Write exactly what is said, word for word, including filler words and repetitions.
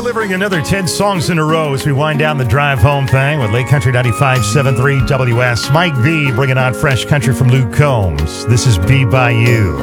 delivering another ten songs in a row as we wind down the drive home thing with Lake Country ninety-five point seven three W S. Mike V bringing on fresh country from Luke Combs. This is Be By You.